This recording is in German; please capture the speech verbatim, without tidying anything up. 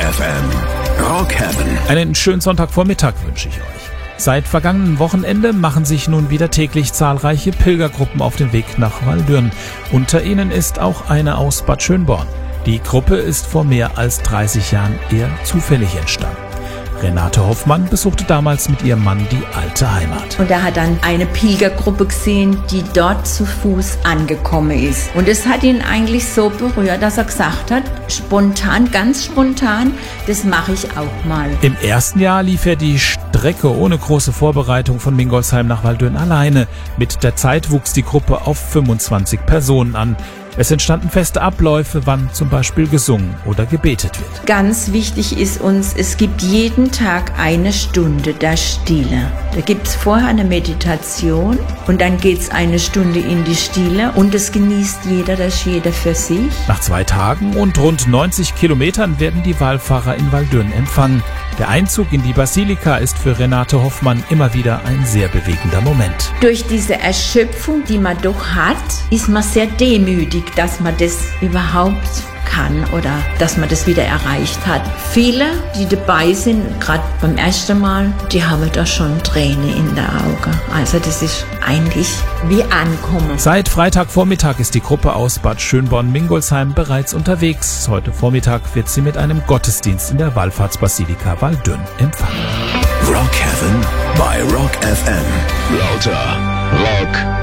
F M. Rock Heaven. Einen schönen Sonntagvormittag wünsche ich euch. Seit vergangenem Wochenende machen sich nun wieder täglich zahlreiche Pilgergruppen auf den Weg nach Waldürn. Unter ihnen ist auch eine aus Bad Schönborn. Die Gruppe ist vor mehr als dreißig Jahren eher zufällig entstanden. Renate Hoffmann besuchte damals mit ihrem Mann die alte Heimat. Und er hat dann eine Pilgergruppe gesehen, die dort zu Fuß angekommen ist. Und es hat ihn eigentlich so berührt, dass er gesagt hat, spontan, ganz spontan, das mache ich auch mal. Im ersten Jahr lief er die Strecke ohne große Vorbereitung von Mingolsheim nach Waldürn alleine. Mit der Zeit wuchs die Gruppe auf fünfundzwanzig Personen an. Es entstanden feste Abläufe, wann zum Beispiel gesungen oder gebetet wird. Ganz wichtig ist uns, es gibt jeden Tag eine Stunde der Stille. Da gibt es vorher eine Meditation und dann geht es eine Stunde in die Stille und es genießt jeder, das jeder für sich. Nach zwei Tagen und rund neunzig Kilometern werden die Wallfahrer in Waldürn empfangen. Der Einzug in die Basilika ist für Renate Hoffmann immer wieder ein sehr bewegender Moment. Durch diese Erschöpfung, die man doch hat, ist man sehr demütig, dass man das überhaupt kann oder dass man das wieder erreicht hat. Viele, die dabei sind, gerade beim ersten Mal, die haben da schon Tränen in der Augen. Also das ist eigentlich wie Ankommen. Seit Freitagvormittag ist die Gruppe aus Bad Schönborn-Mingolsheim bereits unterwegs. Heute Vormittag wird sie mit einem Gottesdienst in der Wallfahrtsbasilika Waldürn empfangen. Rock Heaven bei Rock F M. Lauter Rock.